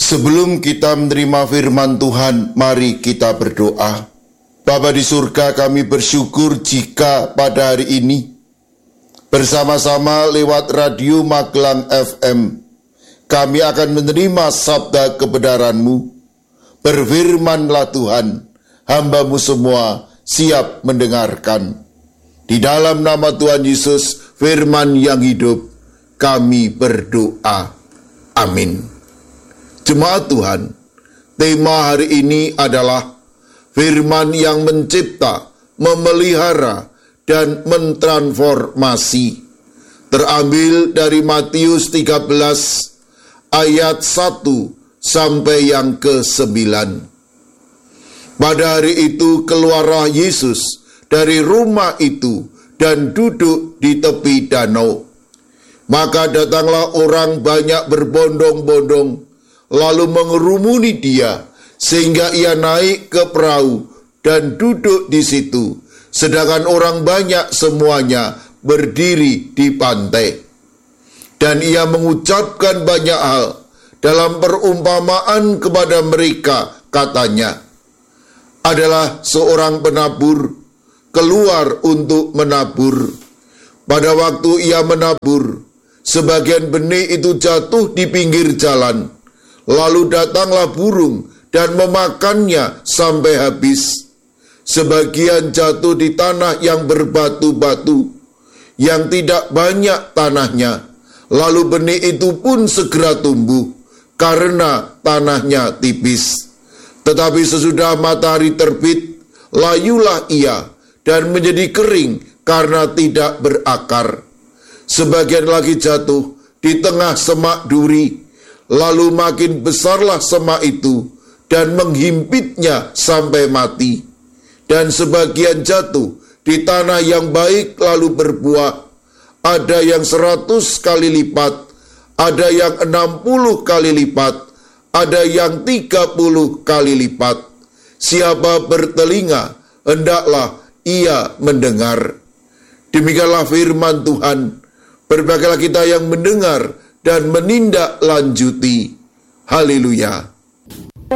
Sebelum kita menerima firman Tuhan, mari kita berdoa. Bapa di surga, kami bersyukur jika pada hari ini bersama-sama lewat Radio Magelang FM kami akan menerima sabda kebenaran-Mu. Berfirmanlah Tuhan, hamba-Mu semua siap mendengarkan. Di dalam nama Tuhan Yesus, firman yang hidup, kami berdoa. Amin. Jemaat Tuhan, tema hari ini adalah firman yang mencipta, memelihara, dan mentransformasi. Terambil dari Matius 13 ayat 1 sampai yang ke-9. Pada hari itu keluarlah Yesus dari rumah itu dan duduk di tepi danau. Maka datanglah orang banyak berbondong-bondong, lalu mengerumuni dia, sehingga ia naik ke perahu dan duduk di situ, sedangkan orang banyak semuanya berdiri di pantai. Dan ia mengucapkan banyak hal dalam perumpamaan kepada mereka, katanya, adalah seorang penabur keluar untuk menabur. Pada waktu ia menabur, sebagian benih itu jatuh di pinggir jalan. Lalu datanglah burung dan memakannya sampai habis. Sebagian jatuh di tanah yang berbatu-batu, yang tidak banyak tanahnya. Lalu benih itu pun segera tumbuh, karena tanahnya tipis. Tetapi sesudah matahari terbit, layulah ia, dan menjadi kering karena tidak berakar. Sebagian lagi jatuh di tengah semak duri. Lalu makin besarlah semak itu dan menghimpitnya sampai mati. Dan sebagian jatuh di tanah yang baik lalu berbuah. Ada yang 100 kali lipat, ada yang 60 kali lipat, ada yang 30 kali lipat. Siapa bertelinga, hendaklah ia mendengar. Demikianlah firman Tuhan. Berbahagialah kita yang mendengar dan menindaklanjuti. Haleluya.